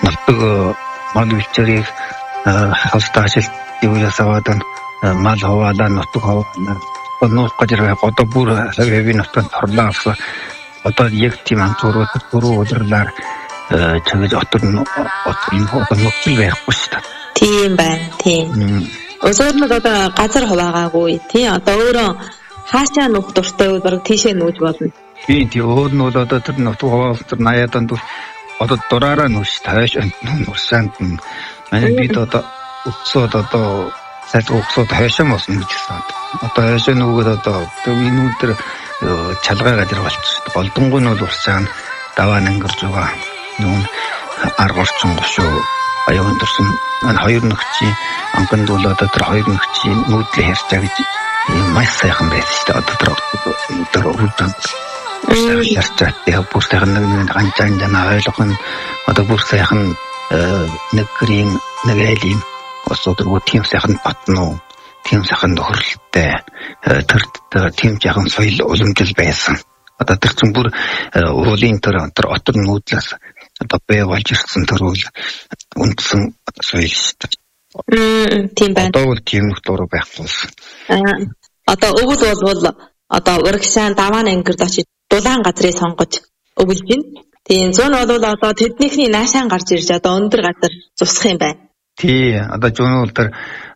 нутаг мал үлчэрийг хавстаа ажилт явуулаас аваад мал хаваалаа нутаг хаваалаа нууц гажираа одоо бүр хэвийн нутагт хорлоо авсан. Одоо яг тийм анцуурууд дөрөв өдрөөр чамд отор нөхцөл байхгүй шүү дээ. Тийм байна. Тийм. Өсөрмөд одоо газар хуваагаагүй. Тийм одоо өөрөө хаашаа нөх дуртай бол баг тийшээ нүүж болно. Тийм өөр нь бол одоо тэр нутаг хаваалт 80-аад онд одоо дураараа нүүж тааш нурсаанд манай бид одоо өсөөд одоо сайд өсөөд хаашаа мосно гэж байна. Одоо хаашаа нүгэд одоо минутэр чалгаа газар болчихсон. Голдонгой нь бол урсаан даваа ангирж байгаа. Нүүн аргорчин гошоо аян дурсан манай хоёр нөхчийн анханд бол одоо тэр хоёр нөхчийн нүүдлээ ярьчаа гэж маш сайхан байсан шүү дээ. Одоо тэр үлдэн ярьчаа тэгээ бүр сайхан нэг ганцхан жана ойлгох нь одоо бүр сайхан нэг гэрийн нэг айлын осоо тийм сайхан батнуу тийм сайхан нөхөрлөлттэй тэр тийм жахан соёл уламжил байсан. Одоо тэр чинь бүр уулын тэр отор нүүдлээс одоо бай болж ирсэн тэр үл үндсэн соёл шүү дээ. Тийм байна. Одоо бол тийм нөхдөр байхгүй. Одоо өвөл бол одоо урагшаан даваан ангирд очиж дулаан газрыг сонгож өвлж байна. Тийм зүүн бол одоо тэднийхний наашаан гарч ирж одоо өндөр газар зусах юм байна. Тий одоо зүүн бол тэр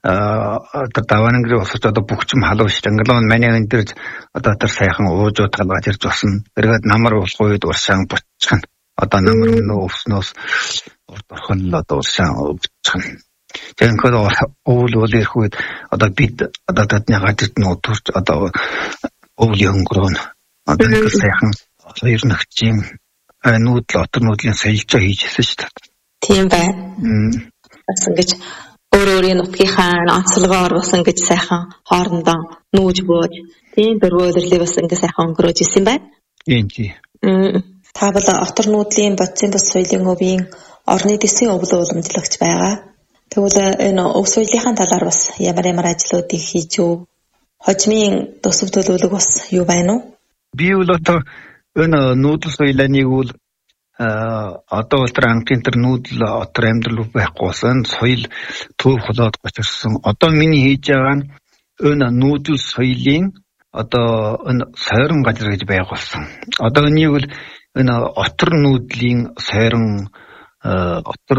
даваан ангирыг осож одоо бүгчм халуун шүү дээ. Англиан манай энэ тэр одоо тэр сайхан уужууд галгаж ирж усна. Эргээд намар уулах үед уршаан бутчихна. Одоо намар нөө өвснөөс урд орхон одоо уршаан бутчихна. Тэгэнгүүт өвөл ирэх үед одоо бид одоо тэдний гадарт нутурч одоо өвлийн өнгөрөөн одоо их сайхан хоёр нөхцийн нүүдл отор нүүдлийн соёлжоо хийжсэн шүү дээ. Тийм байна. Бас ингэж өөрийн нутгийнхаа онцлогоор бас ингэж сайхан хоорондоо нүүж бууж тийм дөрвөө өдрлийг бас ингэ сайхан өнгөрөөж исэн байна. Тийм. Та бол отор нүүдлийн бодисын бус соёлын өвийн орны дэсийн өвлөө уламжлагч байгаа. Тэгвэл энэ өв соёлынхаа талаар бас ямар ажлуудыг хийж юу? Хожмын төсөв төлөвлөг бас юу байна уу? Би бол одоо энэ нүүдэл соёлыг бол одоо ултраа анхны тэр нүүдэл отор амьдрал байхгүйсэн соёл төв холоод гочирсан. Одоо миний хийж байгаа нь энэ нүүдэл соёлын одоо энэ сойрон газар гэж байгуулсан. Одоо энийг бол энэ отор нүүдлийн сойрон отор